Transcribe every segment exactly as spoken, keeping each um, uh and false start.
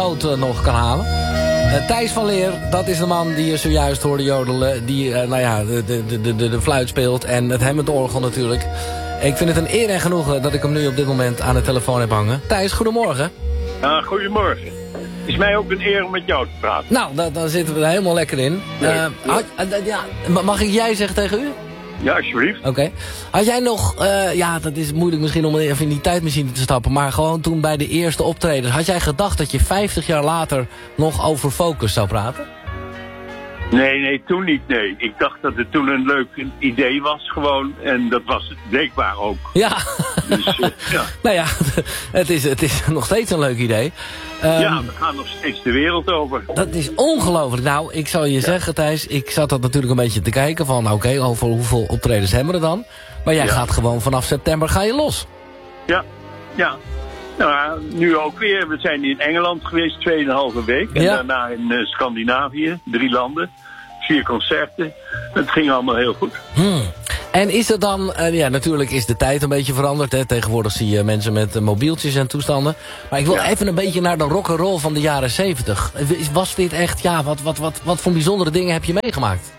uh, nog kan halen. Uh, Thijs van Leer, dat is de man die je zojuist hoorde jodelen. Die uh, nou ja, de, de, de, de, de fluit speelt en het hemmend orgel natuurlijk. Ik vind het een eer en genoegen dat ik hem nu op dit moment aan de telefoon heb hangen. Thijs, goedemorgen. Uh, goedemorgen. Het is mij ook een eer om met jou te praten. Nou, dan, dan zitten we er helemaal lekker in. Uh, had, uh, ja, mag ik jij zeggen tegen u? Ja, alsjeblieft. Oké. Okay. Had jij nog, uh, ja, dat is moeilijk misschien om even in die tijdmachine te stappen, maar gewoon toen bij de eerste optredens, had jij gedacht dat je vijftig jaar later nog over Focus zou praten? Nee, nee, toen niet, nee. Ik dacht dat het toen een leuk idee was gewoon. En dat was het blijkbaar ook. Ja. Dus, uh, ja. Nou ja, het is, het is nog steeds een leuk idee. Um, ja, we gaan nog steeds de wereld over. Dat is ongelooflijk. Nou, ik zal je ja. zeggen, Thijs, ik zat dat natuurlijk een beetje te kijken van, oké, okay, over hoeveel optredens hebben we er dan? Maar jij ja. gaat gewoon vanaf september ga je los. Ja, ja. Nou, nu ook weer. We zijn in Engeland geweest, tweeënhalve week. En ja. daarna in uh, Scandinavië, drie landen. Vier concerten. Het ging allemaal heel goed. Hmm. En is er dan, uh, ja natuurlijk is de tijd een beetje veranderd. Hè? Tegenwoordig zie je mensen met uh, mobieltjes en toestanden. Maar ik wil ja. even een beetje naar de rock'n'roll van de jaren zeventig. Was dit echt, ja, wat, wat, wat, wat voor bijzondere dingen heb je meegemaakt?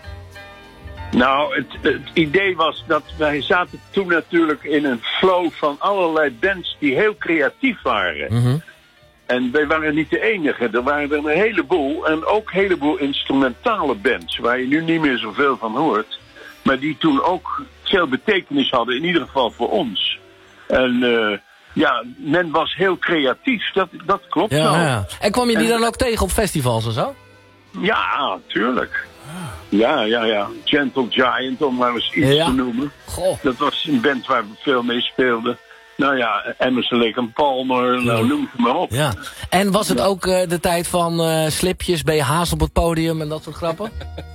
Nou, het, het idee was dat wij zaten toen natuurlijk in een flow van allerlei bands die heel creatief waren. Mm-hmm. En wij waren niet de enige. Er waren er een heleboel. En ook een heleboel instrumentale bands. Waar je nu niet meer zoveel van hoort. Maar die toen ook veel betekenis hadden. In ieder geval voor ons. En uh, ja, men was heel creatief. Dat, dat klopt ja, wel. Ja. En kwam je die en, dan ook tegen op festivals en zo? Ja, tuurlijk. Ja, ja, ja. Gentle Giant, om maar eens iets ja. te noemen. Goh. Dat was een band waar we veel mee speelden. Nou ja, Emerson, Lake and Palmer, ja. nou, noem het maar op. Ja. En was het ook uh, de tijd van uh, slipjes, B H's op het podium en dat soort grappen?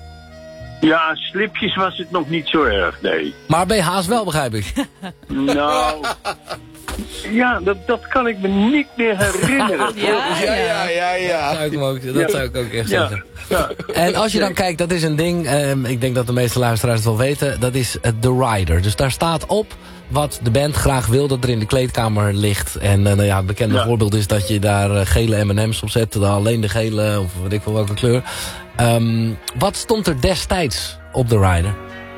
Ja, slipjes was het nog niet zo erg, nee. Maar B H's wel, begrijp ik. Nou, ja, dat, dat kan ik me niet meer herinneren. ja, ja, ja, ja, ja. Dat zou ik, ook, dat ja. zou ik ook echt ja. zeggen. Ja. En als je dan kijkt, dat is een ding, uh, ik denk dat de meeste luisteraars het wel weten, dat is uh, The Rider. Dus daar staat op wat de band graag wil dat er in de kleedkamer ligt. En uh, nou ja, het bekende ja. voorbeeld is dat je daar uh, gele M en M's op zet. Dan alleen de gele, of weet ik wel welke kleur. Um, wat stond er destijds op The Rider?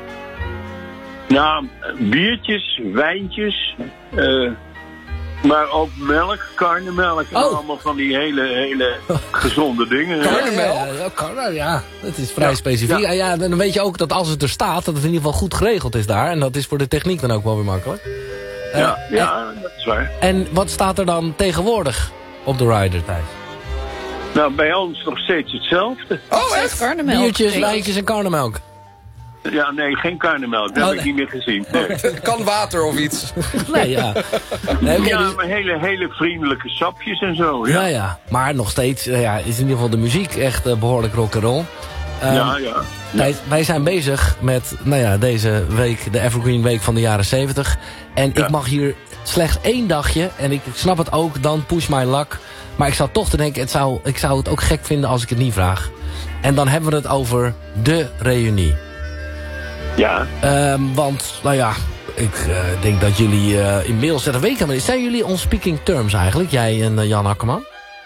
Nou, biertjes, wijntjes, uh, maar ook melk, karnemelk. En oh. allemaal van die hele, hele gezonde dingen. Karnemelk? Ja, ja, karne, ja, dat is vrij ja. specifiek. Ja. Ja, dan weet je ook dat als het er staat, dat het in ieder geval goed geregeld is daar. En dat is voor de techniek dan ook wel weer makkelijk. Ja, uh, ja en, dat is waar. En wat staat er dan tegenwoordig op de Rider, Thijs? Nou, bij ons nog steeds hetzelfde. Oh, echt? Karnemelk. Biertjes, wijntjes en karnemelk. Ja, nee, geen karnemelk. Dat oh, heb nee. ik niet meer gezien. Nee. Kan water of iets. Nee, ja. Nee, okay, ja, dus... maar hele, hele vriendelijke sapjes en zo. Ja, ja. ja. Maar nog steeds ja, is in ieder geval de muziek echt uh, behoorlijk rock'n'roll. Um, ja, ja. Wij, wij zijn bezig met nou ja, deze week, de Evergreen Week van de jaren zeventig. En ja. ik mag hier slechts één dagje. En ik snap het ook, dan push my luck. Maar ik zou toch te denken, het zou, ik zou het ook gek vinden als ik het niet vraag. En dan hebben we het over de reunie. Ja. Um, want, nou ja, ik uh, denk dat jullie uh, inmiddels... Dat weet ik helemaal niet. Zijn jullie on speaking terms eigenlijk, jij en uh, Jan Akkerman?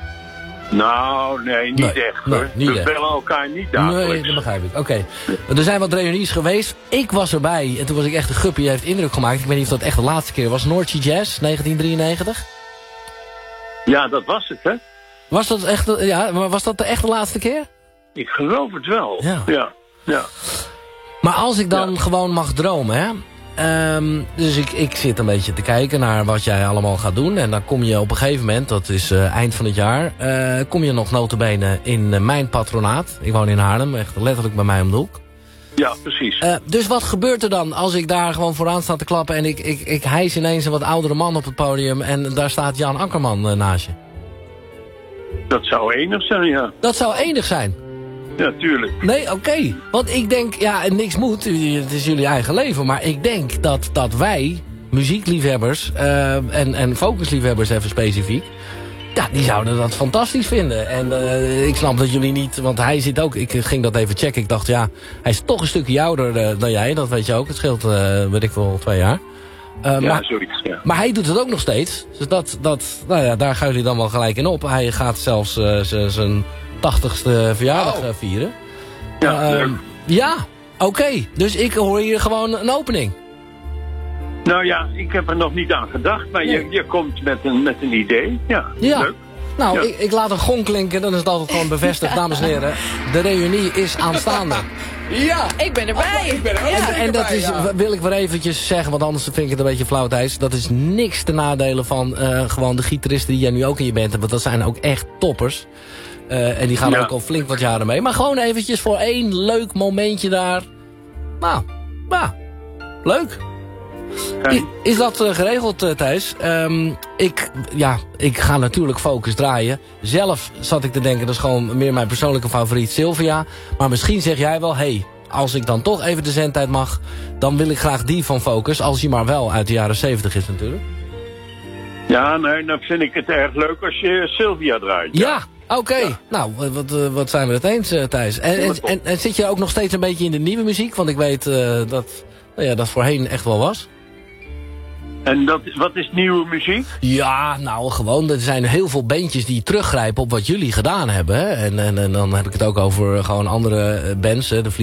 Nou, nee, niet nee, echt hoor. Nee, niet we echt. bellen elkaar niet dagelijks. Nee, dat begrijp ik. Oké. Okay. Er zijn wat reunies geweest. Ik was erbij en toen was ik echt een guppie. Je heeft indruk gemaakt. Ik weet niet of dat echt de laatste keer was. Noordse Jazz, negentien drieënnegentig. Ja, dat was het, hè? Was dat echt, ja, maar was dat de echt de laatste keer? Ik geloof het wel. Ja. Ja. ja. Maar als ik dan ja. gewoon mag dromen, hè. Um, dus ik, ik zit een beetje te kijken naar wat jij allemaal gaat doen. En dan kom je op een gegeven moment, dat is uh, eind van het jaar... Uh, kom je nog nota bene in uh, mijn patronaat. Ik woon in Haarlem, echt letterlijk bij mij om de hoek. Ja, precies. Uh, dus wat gebeurt er dan als ik daar gewoon vooraan sta te klappen... en ik, ik, ik hijs ineens een wat oudere man op het podium... en daar staat Jan Akkerman uh, naast je? Dat zou enig zijn, ja. Dat zou enig zijn? Ja, tuurlijk. Nee, oké. Okay. Want ik denk, ja, niks moet, het is jullie eigen leven... maar ik denk dat, dat wij, muziekliefhebbers uh, en, en focusliefhebbers even specifiek... ja, die zouden dat fantastisch vinden. En uh, ik snap dat jullie niet... want hij zit ook... ik ging dat even checken. Ik dacht, ja, hij is toch een stukje ouder uh, dan jij. Dat weet je ook. Het scheelt, uh, weet ik wel, twee jaar. ja, maar, zoiets, ja. maar hij doet het ook nog steeds. Dus dat, dat, nou ja, daar gaan jullie dan wel gelijk in op. Hij gaat zelfs uh, zijn tachtigste verjaardag uh, vieren. Ja, uh, leuk. Ja, oké. Okay. Dus ik hoor hier gewoon een opening. Nou ja, ik heb er nog niet aan gedacht, maar nee. je, je komt met een, met een idee. Ja, ja. leuk. Nou, ja. ik, ik laat een gong klinken, dan is het altijd gewoon bevestigd. Dames en heren, de reunie is aanstaande. Ja, ik ben erbij. Oh, ik ben er ja. En, en dat erbij, is, ja. wil ik weer eventjes zeggen, want anders vind ik het een beetje flauw, Thijs. Dat is niks te nadelen van uh, gewoon de gitaristen die jij nu ook in je band hebt. Want dat zijn ook echt toppers. Uh, en die gaan ja. ook al flink wat jaren mee. Maar gewoon eventjes voor één leuk momentje daar. Nou, nou, leuk. Is, is dat uh, geregeld, uh, Thijs? Um, ik, ja, ik ga natuurlijk Focus draaien. Zelf zat ik te denken, dat is gewoon meer mijn persoonlijke favoriet, Sylvia. Maar misschien zeg jij wel, hé, hey, als ik dan toch even de zendtijd mag, dan wil ik graag die van Focus. Als die maar wel uit de jaren zeventig is natuurlijk. Ja, nee, dan vind ik het erg leuk als je Sylvia draait. Ja, ja oké. Okay. Ja. Nou, wat, uh, wat zijn we het eens, uh, Thijs. En, en, en, en zit je ook nog steeds een beetje in de nieuwe muziek? Want ik weet uh, dat, nou ja, dat voorheen echt wel was. En dat, wat is nieuwe muziek? Ja, nou gewoon, er zijn heel veel bandjes die teruggrijpen op wat jullie gedaan hebben. Hè? En, en, en dan heb ik het ook over gewoon andere bands, hè? De